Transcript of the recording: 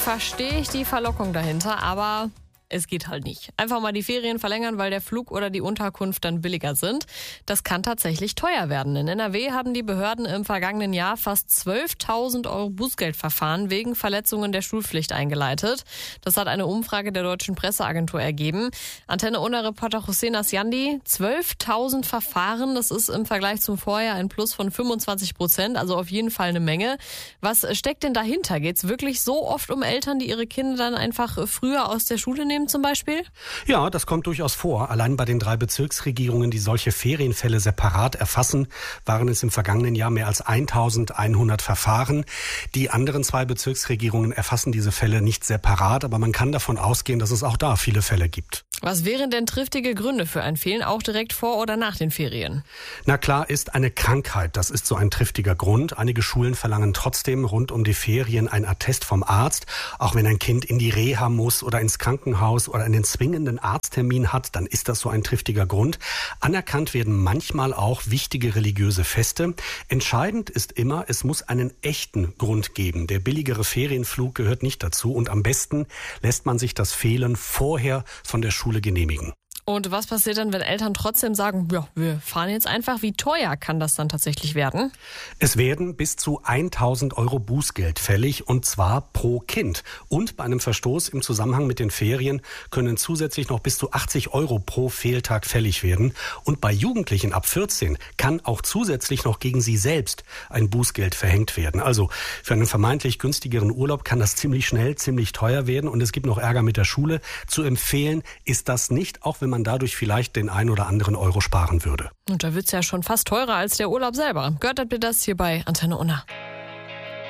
verstehe ich die Verlockung dahinter, aber es geht halt nicht. Einfach mal die Ferien verlängern, weil der Flug oder die Unterkunft dann billiger sind. Das kann tatsächlich teuer werden. In NRW haben die Behörden im vergangenen Jahr fast 12.000 Euro Bußgeldverfahren wegen Verletzungen der Schulpflicht eingeleitet. Das hat eine Umfrage der Deutschen Presseagentur ergeben. Antenne Unna-Reporter Hussein Asyandi, 12.000 Verfahren, das ist im Vergleich zum Vorjahr ein Plus von 25%, also auf jeden Fall eine Menge. Was steckt denn dahinter? Geht es wirklich so oft um Eltern, die ihre Kinder dann einfach früher aus der Schule nehmen zum Beispiel? Ja, das kommt durchaus vor. Allein bei den 3 Bezirksregierungen, die solche Ferienfälle separat erfassen, waren es im vergangenen Jahr mehr als 1.100 Verfahren. Die anderen 2 Bezirksregierungen erfassen diese Fälle nicht separat, aber man kann davon ausgehen, dass es auch da viele Fälle gibt. Was wären denn triftige Gründe für ein Fehlen, auch direkt vor oder nach den Ferien? Na klar ist eine Krankheit, das ist so ein triftiger Grund. Einige Schulen verlangen trotzdem rund um die Ferien ein Attest vom Arzt. Auch wenn ein Kind in die Reha muss oder ins Krankenhaus oder einen zwingenden Arzttermin hat, dann ist das so ein triftiger Grund. Anerkannt werden manchmal auch wichtige religiöse Feste. Entscheidend ist immer, es muss einen echten Grund geben. Der billigere Ferienflug gehört nicht dazu und am besten lässt man sich das Fehlen vorher von der Schule genehmigen. Und was passiert dann, wenn Eltern trotzdem sagen, ja, wir fahren jetzt einfach? Wie teuer kann das dann tatsächlich werden? Es werden bis zu 1.000 Euro Bußgeld fällig, und zwar pro Kind. Und bei einem Verstoß im Zusammenhang mit den Ferien können zusätzlich noch bis zu 80 Euro pro Fehltag fällig werden. Und bei Jugendlichen ab 14 kann auch zusätzlich noch gegen sie selbst ein Bußgeld verhängt werden. Also für einen vermeintlich günstigeren Urlaub kann das ziemlich schnell, ziemlich teuer werden. Und es gibt noch Ärger mit der Schule. Zu empfehlen ist das nicht, auch wenn man dadurch vielleicht den ein oder anderen Euro sparen würde. Und da wird's ja schon fast teurer als der Urlaub selber. Gehört habt ihr das hier bei Antenne Unna.